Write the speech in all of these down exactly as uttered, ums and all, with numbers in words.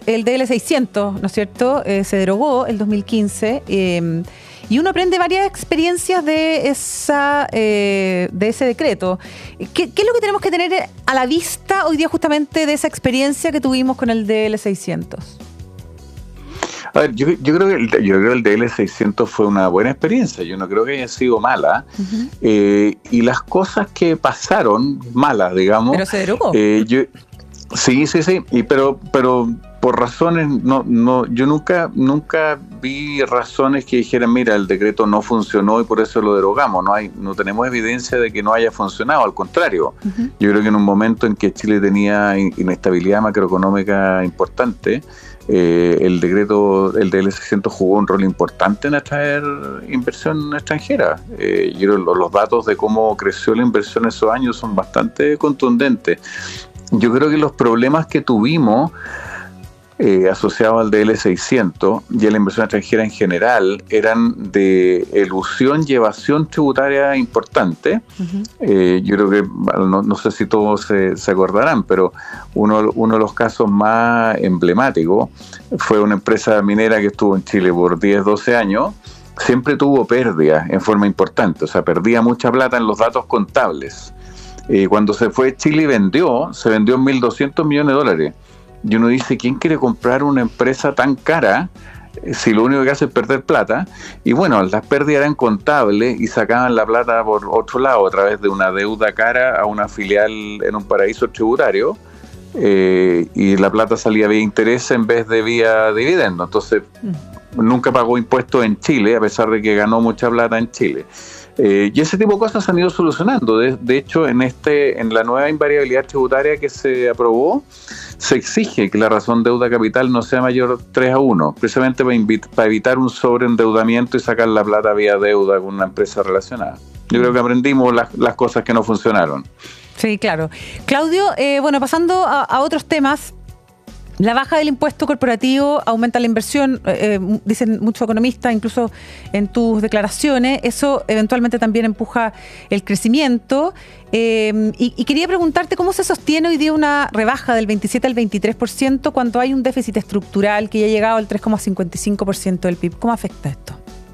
el D L seiscientos, ¿no es cierto? Eh, se derogó el dos mil quince eh, y uno aprende varias experiencias de esa eh, de ese decreto. ¿Qué, ¿Qué es lo que tenemos que tener a la vista hoy día justamente de esa experiencia que tuvimos con el D L seiscientos? A ver, yo, yo creo que el, yo creo que el D L seiscientos fue una buena experiencia. Yo no creo que haya sido mala. Uh-huh. Eh, y las cosas que pasaron malas, digamos. Pero se derogó. Eh, yo, sí, sí, sí. Y pero, pero por razones, no, no, yo nunca, nunca vi razones que dijeran, mira, el decreto no funcionó y por eso lo derogamos. No hay, no tenemos evidencia de que no haya funcionado. Al contrario, uh-huh. Yo creo que en un momento en que Chile tenía inestabilidad macroeconómica importante. Eh, el decreto, el D L seiscientos jugó un rol importante en atraer inversión extranjera. Eh, yo, los datos de cómo creció la inversión en esos años son bastante contundentes. Yo creo que los problemas que tuvimos eh, asociados al D L seiscientos y a la inversión extranjera en general eran de elusión y evasión tributaria importante. Uh-huh. Eh, yo creo que, no, no sé si todos se, se acordarán, pero uno, uno de los casos más emblemáticos fue una empresa minera que estuvo en Chile por diez, doce años. Siempre tuvo pérdidas en forma importante, o sea, perdía mucha plata en los datos contables. Eh, cuando se fue Chile y vendió, se vendió en mil doscientos millones de dólares. Y uno dice, ¿quién quiere comprar una empresa tan cara si lo único que hace es perder plata? Y bueno, las pérdidas eran contables y sacaban la plata por otro lado a través de una deuda cara a una filial en un paraíso tributario, eh, y la plata salía vía interés en vez de vía dividendo. Entonces, mm. nunca pagó impuestos en Chile, a pesar de que ganó mucha plata en Chile. Eh, y ese tipo de cosas se han ido solucionando. De, de hecho, en este, en la nueva invariabilidad tributaria que se aprobó, se exige que la razón deuda capital no sea mayor tres a uno, precisamente para, invit- para evitar un sobreendeudamiento y sacar la plata vía deuda con una empresa relacionada. Yo creo que aprendimos las, las cosas que no funcionaron. Sí, claro. Claudio, eh, bueno, pasando a, a otros temas. La baja del impuesto corporativo aumenta la inversión, eh, dicen muchos economistas, incluso en tus declaraciones. Eso eventualmente también empuja el crecimiento. Eh, y, y quería preguntarte cómo se sostiene hoy día una rebaja del veintisiete al veintitrés por ciento cuando hay un déficit estructural que ya ha llegado al tres coma cincuenta y cinco por ciento del P I B. ¿Cómo afecta esto?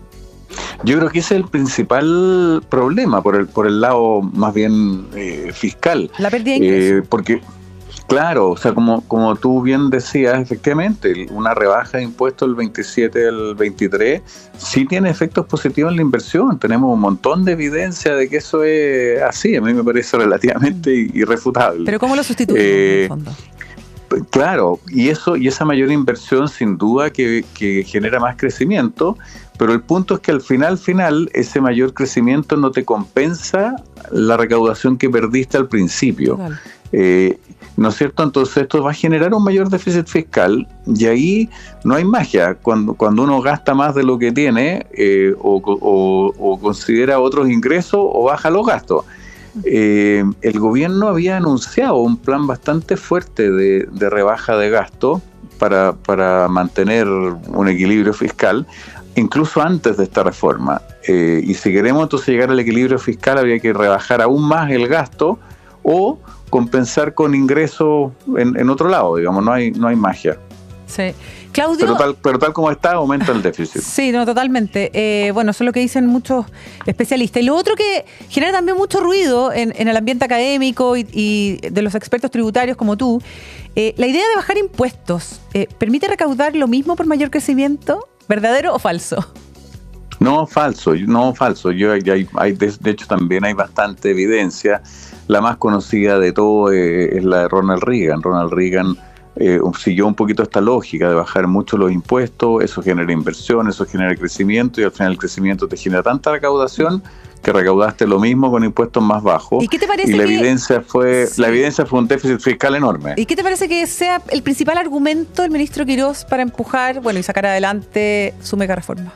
Yo creo que ese es el principal problema por el, por el lado más bien eh, fiscal. La pérdida de ingresos. Eh, porque... Claro, o sea, como, como tú bien decías, efectivamente, una rebaja de impuestos del veintisiete al veintitrés sí tiene efectos positivos en la inversión. Tenemos un montón de evidencia de que eso es así. A mí me parece relativamente irrefutable. ¿Pero cómo lo sustituimos eh, en el fondo? Claro, y eso y esa mayor inversión sin duda que, que genera más crecimiento, pero el punto es que al final, final, ese mayor crecimiento no te compensa la recaudación que perdiste al principio. Vale. Eh, ¿No es cierto? Entonces esto va a generar un mayor déficit fiscal y ahí no hay magia. Cuando, cuando uno gasta más de lo que tiene eh, o, o, o considera otros ingresos o baja los gastos. Eh, el gobierno había anunciado un plan bastante fuerte de, de rebaja de gasto para, para mantener un equilibrio fiscal, incluso antes de esta reforma. Eh, y si queremos entonces llegar al equilibrio fiscal, habría que rebajar aún más el gasto o compensar con ingresos en, en otro lado, digamos, no hay, no hay magia. Sí. Claudio. Pero tal, pero tal como está, aumenta el déficit. Sí, no, totalmente. Eh, bueno, eso es lo que dicen muchos especialistas. Y lo otro que genera también mucho ruido en, en el ambiente académico y, y de los expertos tributarios como tú, eh, la idea de bajar impuestos, eh, ¿permite recaudar lo mismo por mayor crecimiento? ¿Verdadero o falso? No, falso, no, falso. Yo, hay, hay, de, de hecho, también hay bastante evidencia. La más conocida de todo eh, es la de Ronald Reagan. Ronald Reagan eh, siguió un poquito esta lógica de bajar mucho los impuestos, eso genera inversión, eso genera crecimiento y al final el crecimiento te genera tanta recaudación que recaudaste lo mismo con impuestos más bajos. ¿Y qué te parece y la que... evidencia fue sí. la evidencia fue un déficit fiscal enorme. ¿Y qué te parece que sea el principal argumento del ministro Quirós para empujar, bueno, y sacar adelante su mega reforma?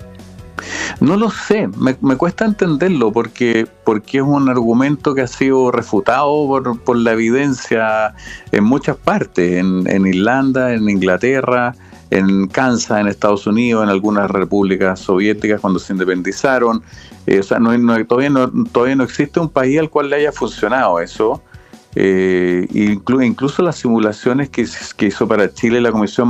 No lo sé, me, me cuesta entenderlo porque, porque es un argumento que ha sido refutado por, por la evidencia en muchas partes, en, en Irlanda, en Inglaterra, en Kansas, en Estados Unidos, en algunas repúblicas soviéticas cuando se independizaron. Eh, o sea, no, no, todavía, no, todavía no existe un país al cual le haya funcionado eso. Eh, inclu, incluso las simulaciones que, que hizo para Chile la Comisión